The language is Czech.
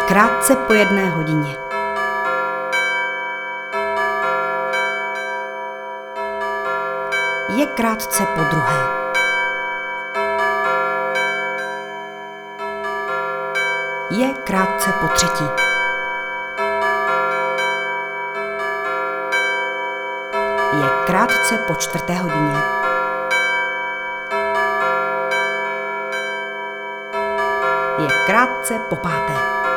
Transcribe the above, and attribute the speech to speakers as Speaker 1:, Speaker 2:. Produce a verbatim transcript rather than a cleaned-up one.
Speaker 1: krátce po jedné hodině. Je krátce po druhé. Je krátce po třetí. Je krátce po čtvrté hodině. Je krátce po páté.